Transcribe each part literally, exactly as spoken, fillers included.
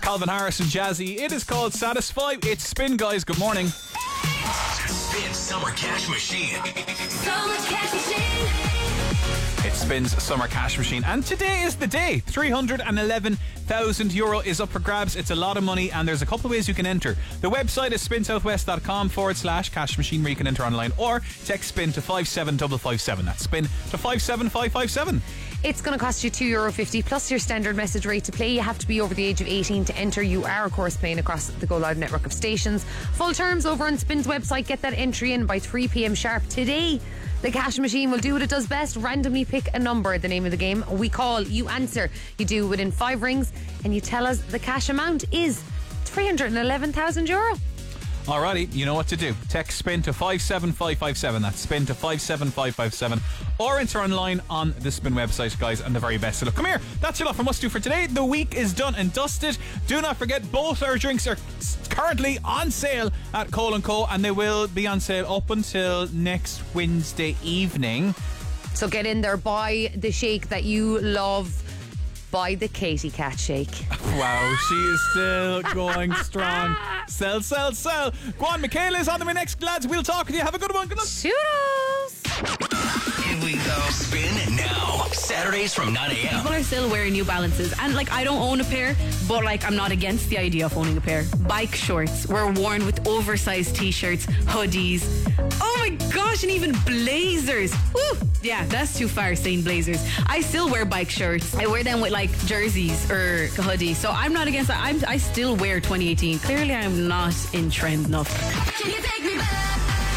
Calvin Harris and Jazzy. It is called Satisfy. It's Spin, guys. Good morning. Spin Summer Cash Machine. Summer Cash Machine. It Spins Summer Cash Machine, and today is the day. three hundred eleven thousand euro is up for grabs. It's a lot of money, and there's a couple of ways you can enter. The website is spinsouthwest.com forward slash cash machine, where you can enter online, or text spin to five seven five five seven. That's spin to five seven five five seven. It's going to cost you two euro fifty plus your standard message rate to play. You have to be over the age of eighteen to enter. You are, of course, playing across the Go Loud network of stations. Full terms over on Spin's website. Get that entry in by three p.m. sharp today. The cash machine will do what it does best. Randomly pick a number, the name of the game. We call, you answer. You do within five rings, and you tell us the cash amount is three hundred eleven thousand euro. Alrighty, you know what to do. Text spin to five seven five five seven. That's spin to five seven five five seven. Or enter online on the Spin website, guys, and the very best of luck. Come here, that's your lot from us two for today. The week is done and dusted. Do not forget, both our drinks are currently on sale at Cole and Co, and they will be on sale up until next Wednesday evening. So get in there, buy the shake that you love. Buy the Katie Cat shake. Wow, she is still going strong. Sell, sell, sell. Go on, Michaela is on the way next, lads. We'll talk to you. Have a good one. Good luck. Toodles. Here we go. Spin now. Saturdays from nine a.m. People are still wearing New Balances, and like, I don't own a pair, but like, I'm not against the idea of owning a pair. Bike shorts were worn with oversized t-shirts, hoodies, oh my gosh, and even blazers. Woo! Yeah, that's too far saying blazers. I still wear bike shorts. I wear them with like jerseys or hoodies, so I'm not against that. I'm, I still wear twenty eighteen. Clearly I'm not in trend enough. Can you take me back?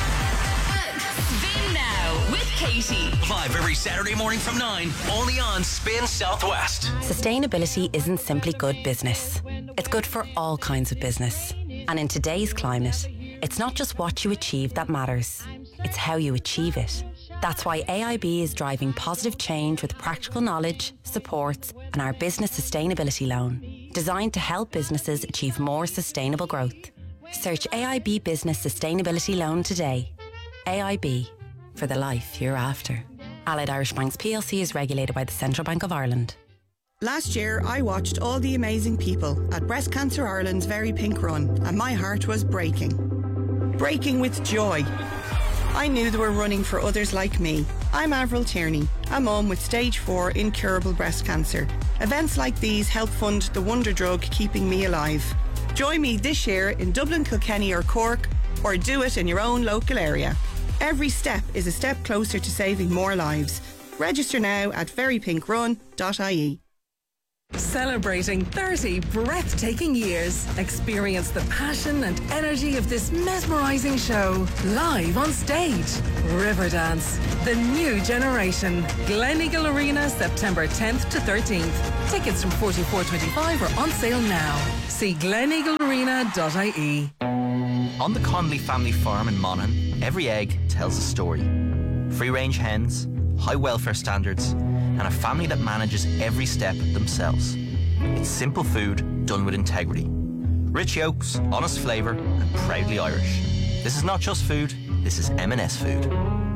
Spin now with Katie. Live every Saturday morning from nine, only on Spin Southwest. Sustainability isn't simply good business. It's good for all kinds of business. And in today's climate, it's not just what you achieve that matters. It's how you achieve it. That's why A I B is driving positive change with practical knowledge, supports, and our business sustainability loan, designed to help businesses achieve more sustainable growth. Search A I B Business Sustainability Loan today. A I B, for the life you're after. Allied Irish Banks P L C is regulated by the Central Bank of Ireland. Last year, I watched all the amazing people at Breast Cancer Ireland's Very Pink Run, and my heart was breaking. Breaking with joy. I knew they were running for others like me. I'm Avril Tierney, a mum with stage four incurable breast cancer. Events like these help fund the wonder drug keeping me alive. Join me this year in Dublin, Kilkenny or Cork, or do it in your own local area. Every step is a step closer to saving more lives. Register now at very pink run dot I E. Celebrating thirty breathtaking years. Experience the passion and energy of this mesmerising show live on stage. Riverdance, the new generation. Gleneagle Arena, September tenth to thirteenth. Tickets from forty-four twenty-five are on sale now. See gleneagle arena dot I E. On the Connolly family farm in Monaghan, every egg tells a story. Free-range hens, high welfare standards, and a family that manages every step themselves. It's simple food done with integrity. Rich yolks, honest flavour, and proudly Irish. This is not just food, this is M and S food.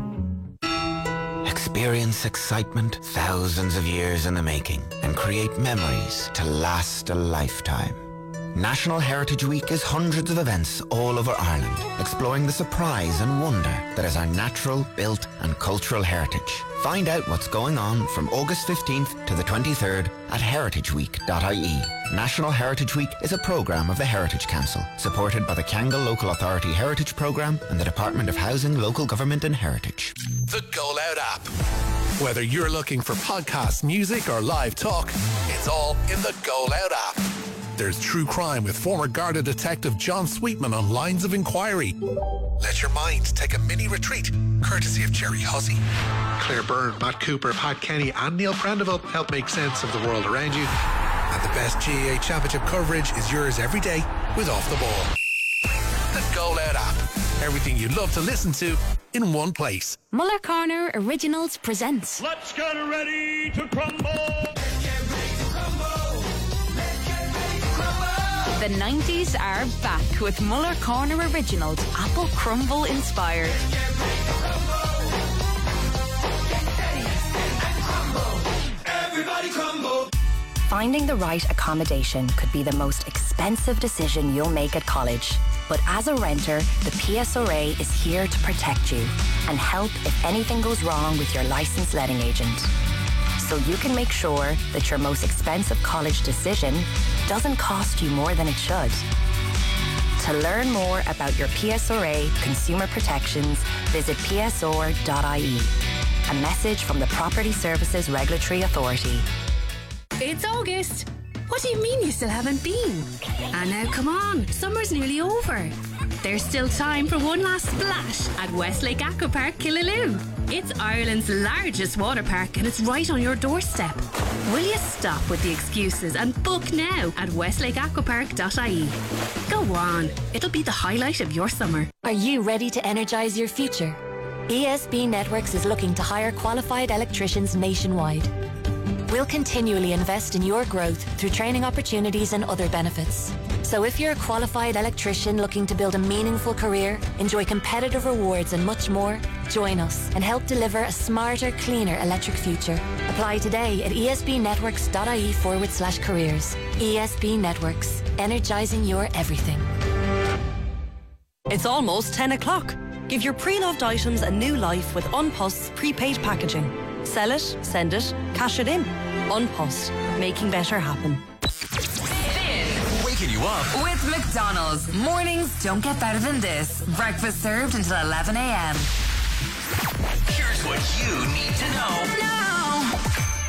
Experience excitement thousands of years in the making and create memories to last a lifetime. National Heritage Week is hundreds of events all over Ireland, exploring the surprise and wonder that is our natural, built and cultural heritage. Find out what's going on from August fifteenth to the twenty-third at heritage week dot I E. National Heritage Week is a programme of the Heritage Council, supported by the Kangal Local Authority Heritage Programme and the Department of Housing, Local Government and Heritage. The Go Loud app. Whether you're looking for podcasts, music or live talk, it's all in the Go Loud app. There's true crime with former Garda detective John Sweetman on Lines of Inquiry. Let your mind take a mini retreat, courtesy of Jerry Hussey. Claire Byrne, Matt Cooper, Pat Kenny and Neil Prendeville help make sense of the world around you. And the best G A A Championship coverage is yours every day with Off the Ball. The Go Loud app. Everything you love to listen to in one place. Muller Corner Originals presents Let's get ready to crumble. The nineties are back with Muller Corner Originals, Apple Crumble inspired. Everybody crumble. Finding the right accommodation could be the most expensive decision you'll make at college. But as a renter, the P S R A is here to protect you and help if anything goes wrong with your licensed letting agent. So you can make sure that your most expensive college decision doesn't cost you more than it should. To learn more about your P S R A consumer protections, visit P S R dot I E. A message from the Property Services Regulatory Authority. It's August. What do you mean you still haven't been? And now come on, summer's nearly over. There's still time for one last splash at Westlake Aquapark Killaloe. It's Ireland's largest water park and it's right on your doorstep. Will you stop with the excuses and book now at westlake aquapark dot I E? Go on, it'll be the highlight of your summer. Are you ready to energise your future? E S B Networks is looking to hire qualified electricians nationwide. We'll continually invest in your growth through training opportunities and other benefits. So if you're a qualified electrician looking to build a meaningful career, enjoy competitive rewards and much more, join us and help deliver a smarter, cleaner electric future. Apply today at esbnetworks.ie forward slash careers. E S B Networks, energising your everything. It's almost ten o'clock. Give your pre-loved items a new life with Unpost's prepaid packaging. Sell it, send it, cash it in. Unpost, making better happen. Waking you up with McDonald's. Mornings don't get better than this. Breakfast served until eleven a.m. Here's what you need to know now.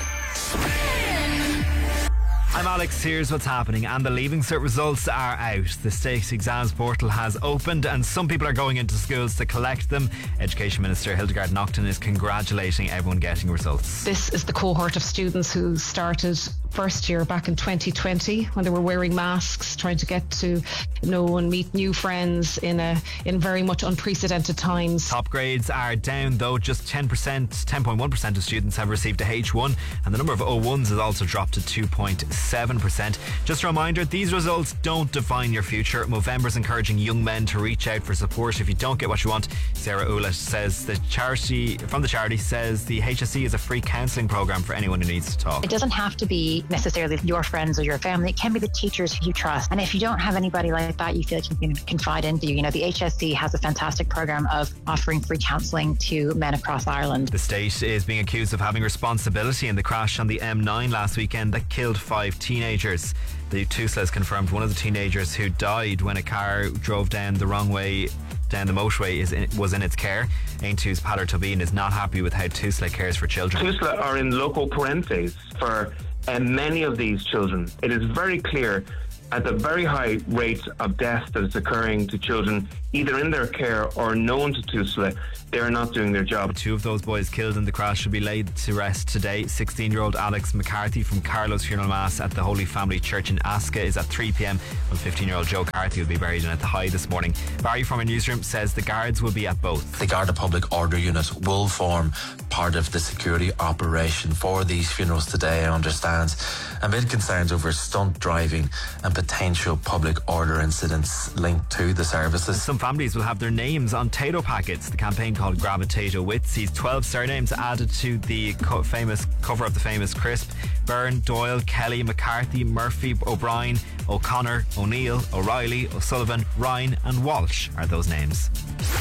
I'm Alex, here's what's happening, and the Leaving Cert results are out. The state exams portal has opened and some people are going into schools to collect them. Education Minister Hildegard Naughton is congratulating everyone getting results. This is the cohort of students who started first year back in twenty twenty when they were wearing masks, trying to get to know and meet new friends in a in very much unprecedented times. Top grades are down though. Just ten percent, ten point one percent of students have received a H one, and the number of O ones has also dropped to two point seven percent. Just a reminder, these results don't define your future. Movember's encouraging young men to reach out for support if you don't get what you want. Sarah Ouellette says the charity from the charity says the H S C is a free counselling programme for anyone who needs to talk. It doesn't have to be necessarily your friends or your family. It can be the teachers who you trust. And if you don't have anybody like that you feel like you can confide into, you know, the H S C has a fantastic program of offering free counselling to men across Ireland. The state is being accused of having responsibility in the crash on the M nine last weekend that killed five teenagers. The Tusla has confirmed one of the teenagers who died when a car drove down the wrong way down the motorway is in, was in its care. Aontú's Peadar Tobin is not happy with how Tusla cares for children. Tusla are in loco parentis for uh, many of these children. It is very clear at the very high rate of death that is occurring to children either in their care or known to Tusla, they are not doing their job. Two of those boys killed in the crash should be laid to rest today. sixteen-year-old Alex McCarthy from Carlow's Funeral Mass at the Holy Family Church in Asca is at three p.m. while fifteen-year-old Joe Carthy will be buried in at the High this morning. Barry from our newsroom says the guards will be at both. The Garda Public Order Unit will form part of the security operation for these funerals today, I understand, amid concerns over stunt driving and potential public order incidents linked to the services. Some families will have their names on Tato packets. The campaign called Grab a Tato With sees twelve surnames added to the co- famous cover of the famous crisp. Byrne, Doyle, Kelly, McCarthy, Murphy, O'Brien, O'Connor, O'Neill, O'Reilly, O'Sullivan, Ryan and Walsh are those names.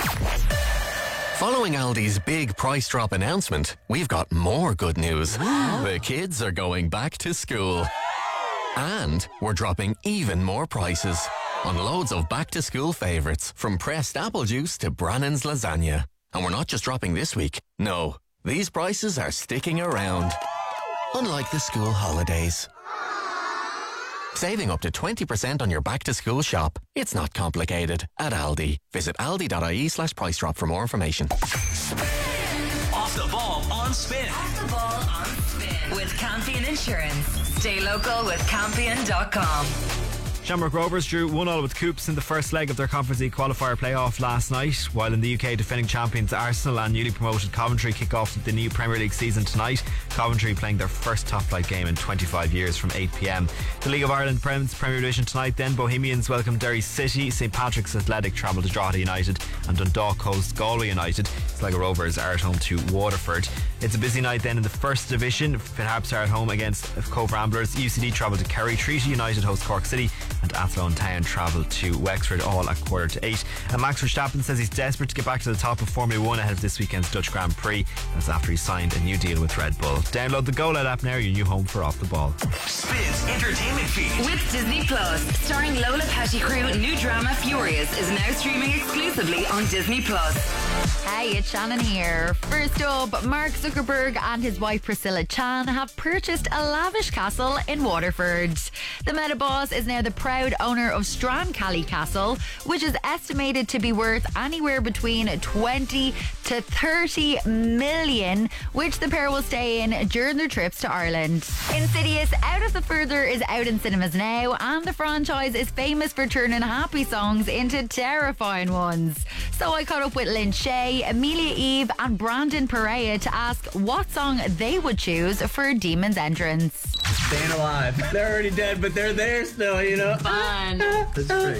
Following Aldi's big price drop announcement, we've got more good news. The kids are going back to school. And we're dropping even more prices on loads of back-to-school favourites, from pressed apple juice to Brannan's lasagna. And we're not just dropping this week. No, these prices are sticking around. Unlike the school holidays. Saving up to twenty percent on your back-to-school shop. It's not complicated at Aldi. Visit aldi.ie slash price drop for more information. Off the ball on Spin. Off the ball on Spin with Campion Insurance. Stay local with campion dot com. Shamrock Rovers drew one all with Coops in the first leg of their Conference League qualifier playoff last night, while in the U K defending champions Arsenal and newly promoted Coventry kick off the new Premier League season tonight. Coventry playing their first top flight game in twenty-five years from eight p m. The League of Ireland Prem's Premier Division tonight then. Bohemians welcome Derry City, St Patrick's Athletic travel to Drogheda United, and Dundalk hosts Galway United. Sligo Rovers are at home to Waterford. It's a busy night then in the first division. Finn Harps are at home against Cove Ramblers. U C D travel to Kerry, Treaty United host Cork City, and Athlone Town travel to Wexford, all at quarter to eight. And Max Verstappen says he's desperate to get back to the top of Formula One ahead of this weekend's Dutch Grand Prix. That's after he signed a new deal with Red Bull. Download the Go Loud app now, your new home for Off the Ball. Spins Entertainment Feed With Disney Plus, starring Lola Pettigrew, new drama Furious is now streaming exclusively on Disney Plus. Hey, it's Shannon here. First up, Mark Zuckerberg and his wife Priscilla Chan have purchased a lavish castle in Waterford. The Meta boss is now the proud owner of Strancally Castle, which is estimated to be worth anywhere between twenty to thirty million, which the pair will stay in during their trips to Ireland. Insidious Out of the Further is out in cinemas now, and the franchise is famous for turning happy songs into terrifying ones. So I caught up with Lynn Shay, Amelia Eve and Brandon Perea to ask what song they would choose for Demon's entrance. Staying alive. They're already dead, but they're there still, you know? Fun. That's great.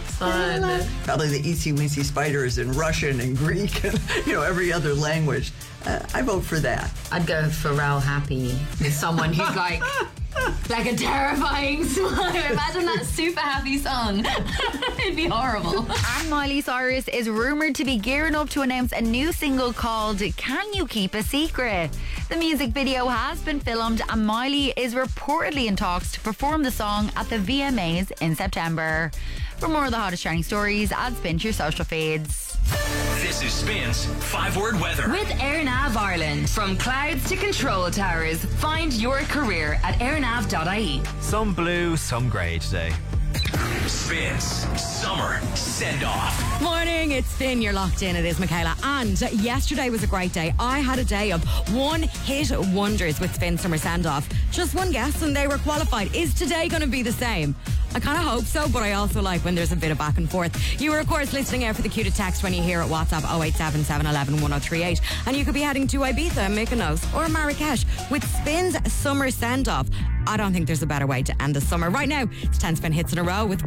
Fun. Probably the Itsy Weensy Spiders in Russian and Greek and, you know, every other language. Uh, I vote for that. I'd go for Raoul Happy, with someone who's like... like a terrifying smile. Imagine that super happy song. It'd be horrible. And Miley Cyrus is rumoured to be gearing up to announce a new single called Can You Keep a Secret? The music video has been filmed and Miley is reportedly in talks to perform the song at the V M As in September. For more of the hottest trending stories, add Spin to your social feeds. This is Spins five word weather With AirNav Ireland. From clouds to control towers, find your career at airnav dot I E. Some blue, some grey today. Spins Summer Send Off. Morning, it's Finn. You're locked in. It is Michaela. And yesterday was a great day. I had a day of one hit wonders with Finn Summer Send Off. Just one guess and they were qualified. Is today going to be the same? I kind of hope so, but I also like when there's a bit of back and forth. You were, of course, listening out for the cue to text when you hear at WhatsApp oh eight seven seven, one one, one oh three eight. And you could be heading to Ibiza, Mykonos or Marrakesh with Spin's Summer Send Off. I don't think there's a better way to end the summer. Right now, it's ten spin hits in a row with